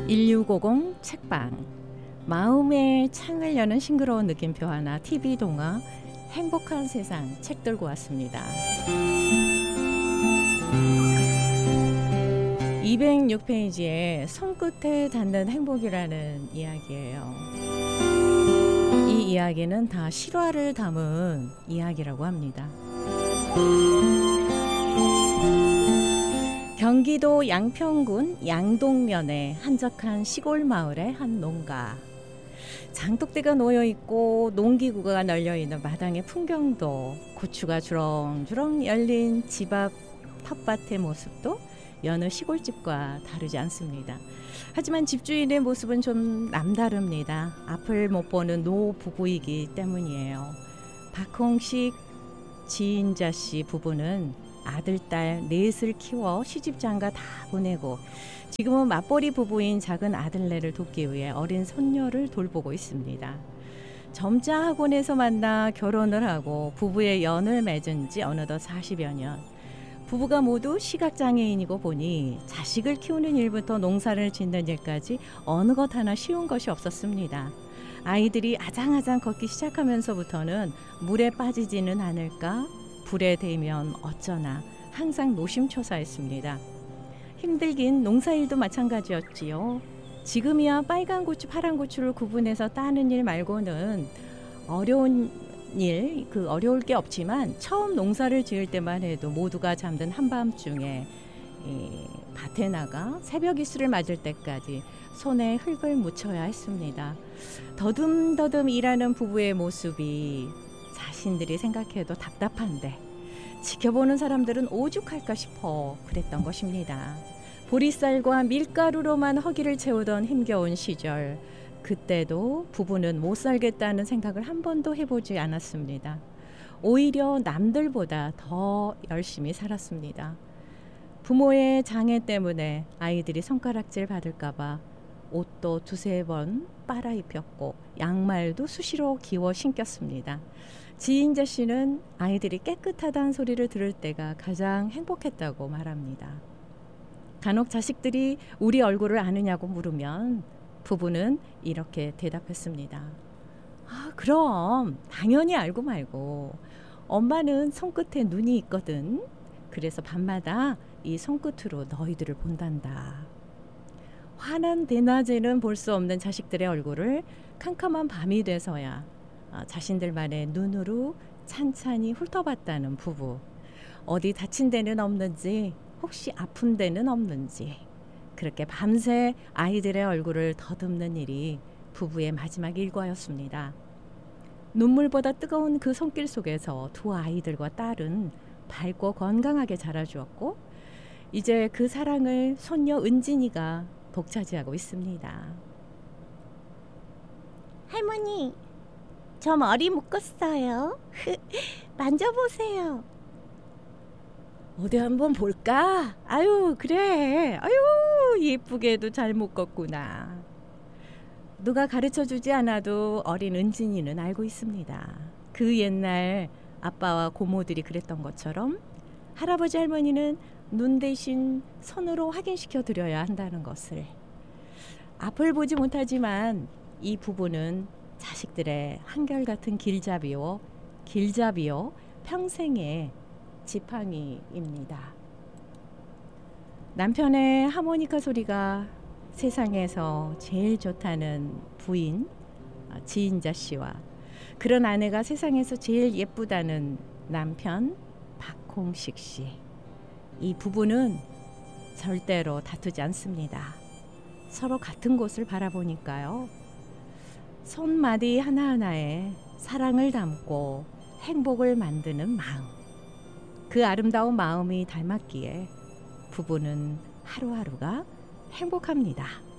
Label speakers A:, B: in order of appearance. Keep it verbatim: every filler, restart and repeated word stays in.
A: 일육오공 책방, 마음의 창을 여는 싱그러운 느낌표 하나, 티비 동화 행복한 세상 책 들고 왔습니다. 이백육 페이지에 손끝에 닿는 행복이라는 이야기예요. 이 이야기는 다 실화를 담은 이야기라고 합니다. 경기도 양평군 양동면의 한적한 시골 마을의 한 농가. 장독대가 놓여있고 농기구가 널려있는 마당의 풍경도, 고추가 주렁주렁 열린 집 앞 텃밭의 모습도 여느 시골집과 다르지 않습니다. 하지만 집주인의 모습은 좀 남다릅니다. 앞을 못 보는 노부부이기 때문이에요. 박홍식, 지인자 씨 부부는 아들, 딸 넷을 키워 시집장가 다 보내고 지금은 맞벌이 부부인 작은 아들네를 돕기 위해 어린 손녀를 돌보고 있습니다. 점자 학원에서 만나 결혼을 하고 부부의 연을 맺은 지 어느덧 사십여 년. 부부가 모두 시각장애인이고 보니 자식을 키우는 일부터 농사를 짓는 일까지 어느 것 하나 쉬운 것이 없었습니다. 아이들이 아장아장 걷기 시작하면서부터는 물에 빠지지는 않을까, 불에 대면 어쩌나 항상 노심초사했습니다. 힘들긴 농사일도 마찬가지였지요. 지금이야 빨간 고추, 파란 고추를 구분해서 따는 일 말고는 어려운 일, 그 어려울 게 없지만 처음 농사를 지을 때만 해도 모두가 잠든 한밤중에 이 밭에 나가 새벽 이슬을 맞을 때까지 손에 흙을 묻혀야 했습니다. 더듬더듬 일하는 부부의 모습이 자신들이 생각해도 답답한데 지켜보는 사람들은 오죽할까 싶어 그랬던 것입니다. 보리쌀과 밀가루로만 허기를 채우던 힘겨운 시절, 그때도 부부는 못 살겠다는 생각을 한 번도 해보지 않았습니다. 오히려 남들보다 더 열심히 살았습니다. 부모의 장애 때문에 아이들이 손가락질 받을까봐 옷도 두세 번 빨아 입혔고 양말도 수시로 기워 신겼습니다. 지인자 씨는 아이들이 깨끗하다는 소리를 들을 때가 가장 행복했다고 말합니다. 간혹 자식들이 우리 얼굴을 아느냐고 물으면 부부는 이렇게 대답했습니다. 아, 그럼 당연히 알고 말고. 엄마는 손끝에 눈이 있거든. 그래서 밤마다 이 손끝으로 너희들을 본단다. 환한 대낮에는 볼 수 없는 자식들의 얼굴을 캄캄한 밤이 돼서야 자신들만의 눈으로 찬찬히 훑어봤다는 부부. 어디 다친 데는 없는지, 혹시 아픈 데는 없는지, 그렇게 밤새 아이들의 얼굴을 더듬는 일이 부부의 마지막 일과였습니다. 눈물보다 뜨거운 그 손길 속에서 두 아이들과 딸은 밝고 건강하게 자라주었고 이제 그 사랑을 손녀 은진이가 독차지하고 있습니다.
B: 할머니, 저 머리 묶었어요. 만져보세요.
A: 어디 한번 볼까? 아유, 그래. 아유, 예쁘게도 잘 묶었구나. 누가 가르쳐주지 않아도 어린 은진이는 알고 있습니다. 그 옛날 아빠와 고모들이 그랬던 것처럼 할아버지 할머니는 눈 대신 손으로 확인시켜 드려야 한다는 것을. 앞을 보지 못하지만 이 부부는 자식들의 한결같은 길잡이요, 길잡이요, 평생의 지팡이입니다. 남편의 하모니카 소리가 세상에서 제일 좋다는 부인 지인자 씨와 그런 아내가 세상에서 제일 예쁘다는 남편 박홍식 씨. 이 부부는 절대로 다투지 않습니다. 서로 같은 곳을 바라보니까요. 손마디 하나하나에 사랑을 담고 행복을 만드는 마음. 그 아름다운 마음이 닮았기에 부부는 하루하루가 행복합니다.